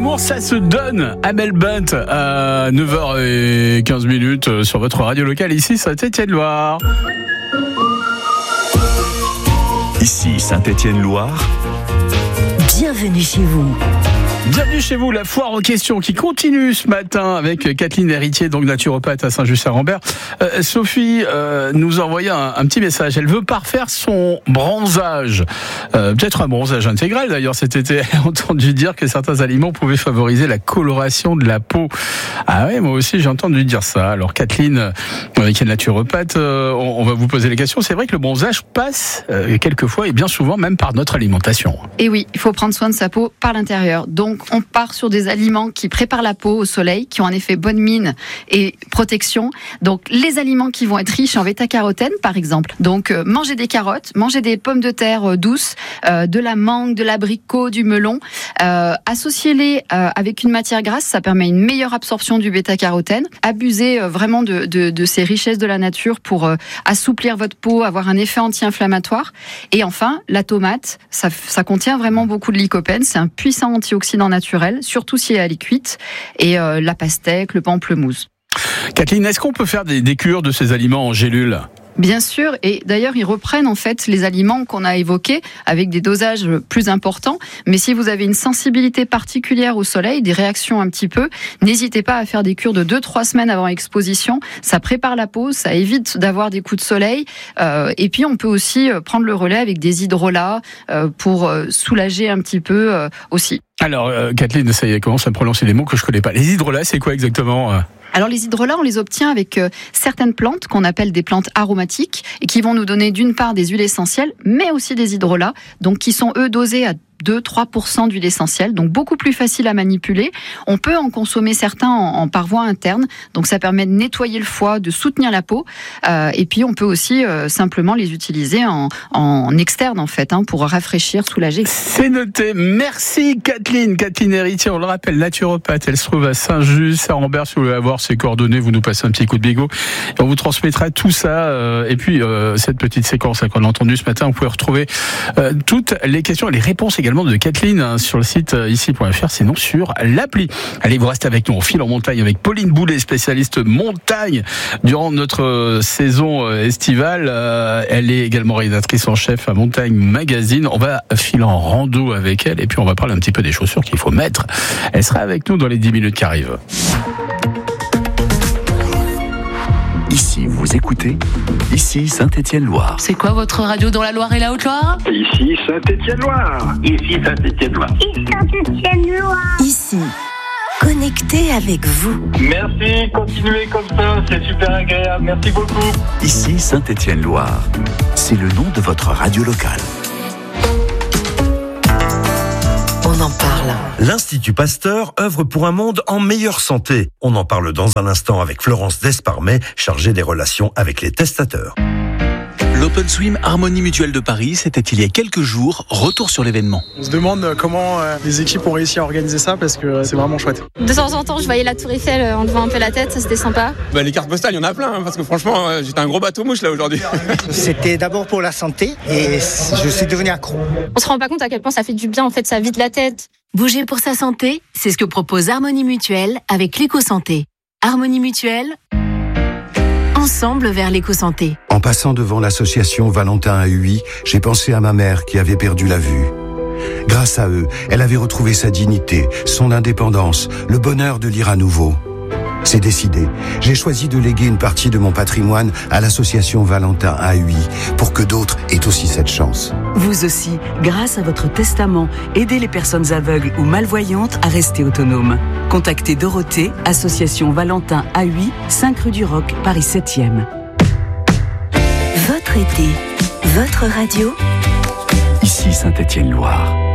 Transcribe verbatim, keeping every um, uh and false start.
L'amour, ça se donne. Amel Bent à neuf heures quinze minutes sur votre radio locale ici, Saint-Étienne-Loire. Ici, Saint-Étienne-Loire. Bienvenue chez vous. Bienvenue chez vous, la foire aux questions qui continue ce matin avec Kathleen Héritier, donc naturopathe à Saint-Just-à-Rambert. Euh, Sophie euh, nous a envoyé un, un petit message. Elle veut parfaire son bronzage. Euh, peut-être un bronzage intégral d'ailleurs cet été. Elle a entendu dire que certains aliments pouvaient favoriser la coloration de la peau. Ah ouais, moi aussi j'ai entendu dire ça. Alors Kathleen, euh, qui est naturopathe, euh, on, on va vous poser les questions. C'est vrai que le bronzage passe euh, quelquefois et bien souvent même par notre alimentation. Et oui, il faut prendre soin de sa peau par l'intérieur. Donc on part sur des aliments qui préparent la peau au soleil, qui ont en effet bonne mine et protection. Donc les aliments qui vont être riches en bêta-carotène, par exemple. Donc euh, manger des carottes, manger des pommes de terre euh, douces, euh, de la mangue, de l'abricot, du melon. Euh, associer-les euh, avec une matière grasse, ça permet une meilleure absorption du bêta-carotène. Abuser euh, vraiment de, de, de ces richesses de la nature pour euh, assouplir votre peau, avoir un effet anti-inflammatoire. Et enfin, la tomate, ça, ça contient vraiment beaucoup de lycopène. C'est un puissant antioxydant naturel, surtout si elle est cuite, et euh, la pastèque, le pamplemousse. Kathleen, est-ce qu'on peut faire des, des cures de ces aliments en gélules ? Bien sûr, et d'ailleurs ils reprennent en fait les aliments qu'on a évoqués avec des dosages plus importants, mais si vous avez une sensibilité particulière au soleil, des réactions un petit peu, n'hésitez pas à faire des cures de deux trois semaines avant exposition, ça prépare la peau, ça évite d'avoir des coups de soleil, euh, et puis on peut aussi prendre le relais avec des hydrolats euh, pour euh, soulager un petit peu euh, aussi. Alors euh, Kathleen, ça y est, commence à prononcer des mots que je connais pas. Les hydrolats, c'est quoi exactement ? Alors les hydrolats, on les obtient avec euh, certaines plantes qu'on appelle des plantes aromatiques et qui vont nous donner d'une part des huiles essentielles, mais aussi des hydrolats, donc qui sont eux dosés à deux à trois pour cent d'huile essentielle, donc beaucoup plus facile à manipuler. On peut en consommer certains en, en par voie interne, donc ça permet de nettoyer le foie, de soutenir la peau, euh, et puis on peut aussi euh, simplement les utiliser en, en externe en fait, hein, pour rafraîchir, soulager. C'est noté. Merci Kathleen. Kathleen Héritier, on le rappelle, naturopathe. Elle se trouve à Saint-Just, à Rambert. Si vous voulez avoir ses coordonnées, vous nous passez un petit coup de bigot. Et on vous transmettra tout ça. Euh, et puis euh, cette petite séquence hein, qu'on a entendue ce matin, vous pouvez retrouver euh, toutes les questions et les réponses également de Kathleen hein, sur le site euh, ici point f r, sinon sur l'appli. Allez, vous restez avec nous, on file en montagne avec Pauline Boulet, spécialiste montagne durant notre euh, saison euh, estivale. Euh, elle est également rédactrice en chef à Montagne Magazine. On va filer en rando avec elle et puis on va parler un petit peu des chaussures qu'il faut mettre. Elle sera avec nous dans les dix minutes qui arrivent. Ici, vous écoutez, ici Saint-Étienne-Loire. C'est quoi votre radio dans la Loire et la Haute-Loire ? Ici Saint-Étienne-Loire. Ici Saint-Étienne-Loire. Ici Saint-Étienne-Loire. Ici, connecté avec vous. Merci, continuez comme ça, c'est super agréable. Merci beaucoup. Ici Saint-Étienne-Loire. C'est le nom de votre radio locale. On en parle. L'Institut Pasteur œuvre pour un monde en meilleure santé. On en parle dans un instant avec Florence Desparmet, chargée des relations avec les testateurs. L'Open Swim Harmonie Mutuelle de Paris, c'était il y a quelques jours. Retour sur l'événement. On se demande comment les équipes ont réussi à organiser ça parce que c'est vraiment chouette. De temps en temps, je voyais la Tour Eiffel en levant un peu la tête, ça c'était sympa. Bah, les cartes postales, il y en a plein, hein, parce que franchement, j'étais un gros bateau mouche là aujourd'hui. C'était d'abord pour la santé et je suis devenu accro. On se rend pas compte à quel point ça fait du bien, en fait, ça vide la tête. Bouger pour sa santé, c'est ce que propose Harmonie Mutuelle avec l'éco-santé. Harmonie Mutuelle, ensemble vers l'éco-santé. En passant devant l'association Valentin A U I, j'ai pensé à ma mère qui avait perdu la vue. Grâce à eux, elle avait retrouvé sa dignité, son indépendance, le bonheur de lire à nouveau. C'est décidé. J'ai choisi de léguer une partie de mon patrimoine à l'association Valentin A U I pour que d'autres aient aussi cette chance. Vous aussi, grâce à votre testament, aidez les personnes aveugles ou malvoyantes à rester autonomes. Contactez Dorothée, association Valentin A U I, cinq rue du Roc, Paris septième. Votre été, votre radio. Ici Saint-Étienne-Loire.